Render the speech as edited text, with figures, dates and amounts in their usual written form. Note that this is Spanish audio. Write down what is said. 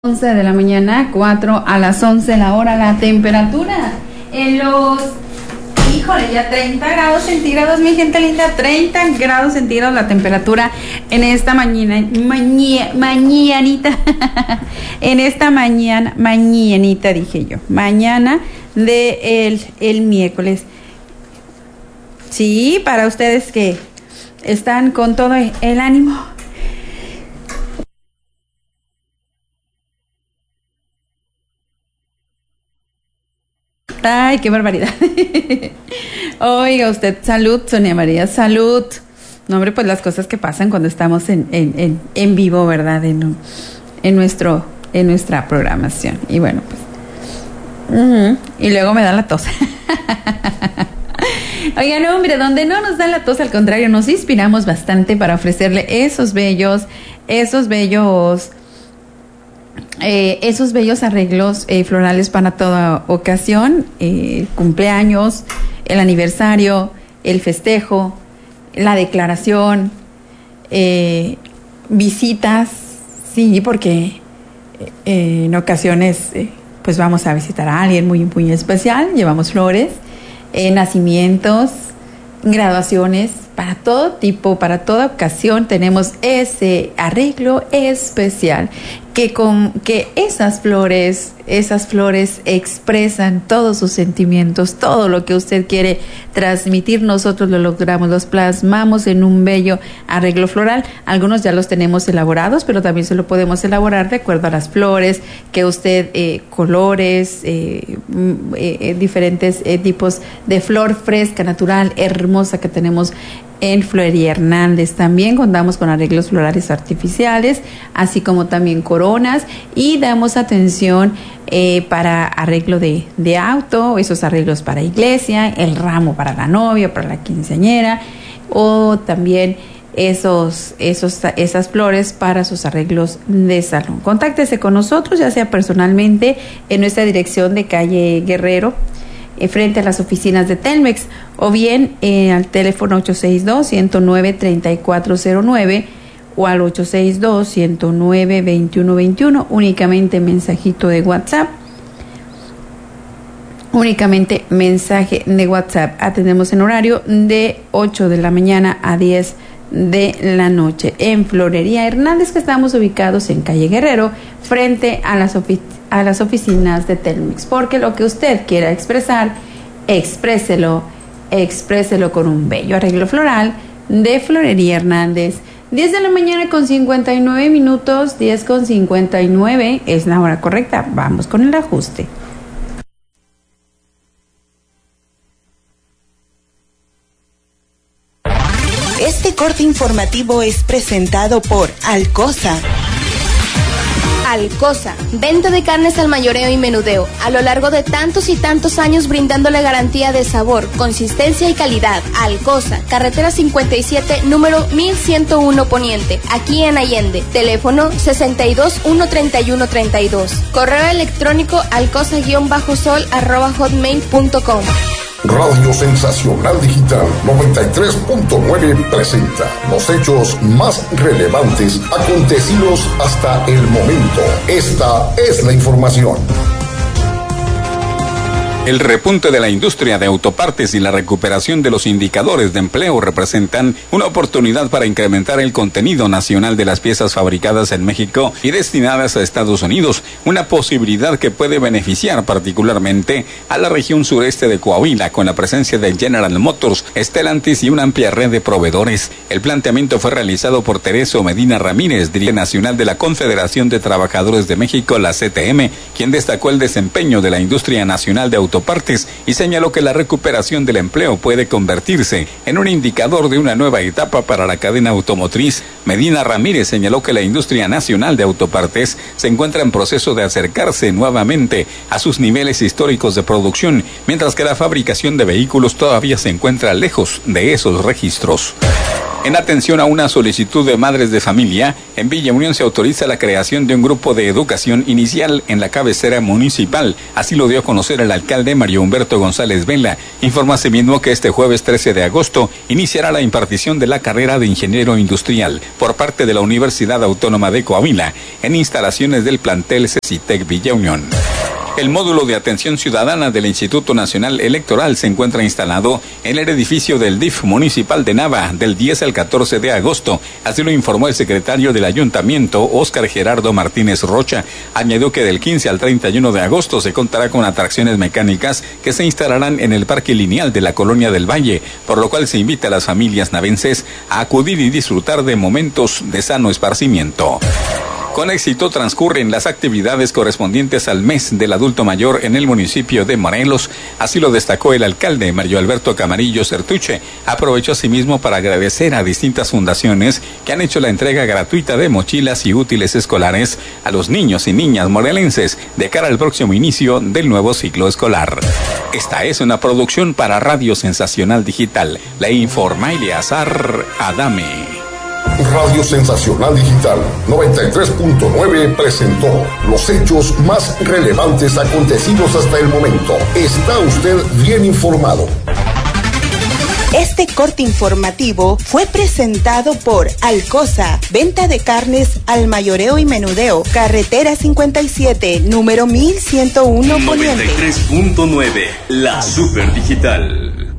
11 de la mañana, 4 a las 11 la hora. La temperatura en los, híjole, ya 30 grados centígrados, mi gente linda, 30 grados centígrados la temperatura en esta mañanita, en esta mañanita dije yo, mañana de el miércoles. Sí, para ustedes que están con todo el ánimo. Ay, qué barbaridad. Oiga usted, salud, Sonia María, salud. No, hombre, pues las cosas que pasan cuando estamos en vivo, ¿verdad? En nuestra programación. Y bueno, pues. Y luego me da la tos. Oiga, no, hombre, donde no nos da la tos, al contrario, nos inspiramos bastante para ofrecerle esos bellos arreglos florales para toda ocasión, cumpleaños, el aniversario, el festejo, la declaración, visitas, sí, porque en ocasiones pues vamos a visitar a alguien muy, muy especial, llevamos flores, nacimientos, graduaciones, para todo tipo, para toda ocasión tenemos ese arreglo especial que esas flores expresan todos sus sentimientos, todo lo que usted quiere transmitir, nosotros lo logramos, los plasmamos en un bello arreglo floral. Algunos ya los tenemos elaborados, pero también se lo podemos elaborar de acuerdo a las flores que usted, colores, diferentes tipos de flor fresca, natural, hermosa que tenemos en Florería Hernández. También contamos con arreglos florales artificiales, así como también coronas, y damos atención para arreglo de auto, esos arreglos para iglesia, el ramo para la novia, para la quinceañera, o también esas flores para sus arreglos de salón. Contáctese con nosotros, ya sea personalmente en nuestra dirección de calle Guerrero, frente a las oficinas de Telmex, o bien al teléfono 862-109-3409 o al 862-109-2121, únicamente mensajito de WhatsApp, únicamente mensaje de WhatsApp. Atendemos en horario de 8 de la mañana a 10 de la noche en Florería Hernández, que estamos ubicados en calle Guerrero, frente a las oficinas de Telmex, porque lo que usted quiera expresar, expréselo con un bello arreglo floral de Florería Hernández. 10 de la mañana con 59 minutos, 10 con 59 es la hora correcta. Vamos con el ajuste. Este corte informativo es presentado por Alcosa. Alcosa, venta de carnes al mayoreo y menudeo, a lo largo de tantos y tantos años brindándole garantía de sabor, consistencia y calidad. Alcosa, carretera 57, número 1101 Poniente, aquí en Allende. Teléfono 62-131-32. Correo electrónico alcosa_sol@hotmail.com. Radio Sensacional Digital 93.9 presenta los hechos más relevantes acontecidos hasta el momento. Esta es la información. El repunte de la industria de autopartes y la recuperación de los indicadores de empleo representan una oportunidad para incrementar el contenido nacional de las piezas fabricadas en México y destinadas a Estados Unidos, una posibilidad que puede beneficiar particularmente a la región sureste de Coahuila con la presencia de General Motors, Stellantis y una amplia red de proveedores. El planteamiento fue realizado por Tereso Medina Ramírez, dirigente nacional de la Confederación de Trabajadores de México, la CTM, quien destacó el desempeño de la industria nacional de autopartes y señaló que la recuperación del empleo puede convertirse en un indicador de una nueva etapa para la cadena automotriz. Medina Ramírez señaló que la industria nacional de autopartes se encuentra en proceso de acercarse nuevamente a sus niveles históricos de producción, mientras que la fabricación de vehículos todavía se encuentra lejos de esos registros. En atención a una solicitud de madres de familia, en Villa Unión se autoriza la creación de un grupo de educación inicial en la cabecera municipal. Así lo dio a conocer el alcalde Mario Humberto González Vela. Informa asimismo que este jueves 13 de agosto iniciará la impartición de la carrera de ingeniero industrial por parte de la Universidad Autónoma de Coahuila en instalaciones del plantel CECITEC Villa Unión. El módulo de atención ciudadana del Instituto Nacional Electoral se encuentra instalado en el edificio del DIF municipal de Nava del 10 al 14 de agosto. Así lo informó el secretario del ayuntamiento, Óscar Gerardo Martínez Rocha. Añadió que del 15 al 31 de agosto se contará con atracciones mecánicas que se instalarán en el parque lineal de la Colonia del Valle, por lo cual se invita a las familias navenses a acudir y disfrutar de momentos de sano esparcimiento. Con éxito transcurren las actividades correspondientes al mes del adulto mayor en el municipio de Morelos. Así lo destacó el alcalde Mario Alberto Camarillo Certuche. Aprovechó asimismo para agradecer a distintas fundaciones que han hecho la entrega gratuita de mochilas y útiles escolares a los niños y niñas morelenses de cara al próximo inicio del nuevo ciclo escolar. Esta es una producción para Radio Sensacional Digital. Le informa Eleazar Adame. Radio Sensacional Digital 93.9 presentó los hechos más relevantes acontecidos hasta el momento. Está usted bien informado. Este corte informativo fue presentado por Alcosa, venta de carnes al mayoreo y menudeo, carretera 57, número 1101 Poniente. 93.9, la Super Digital.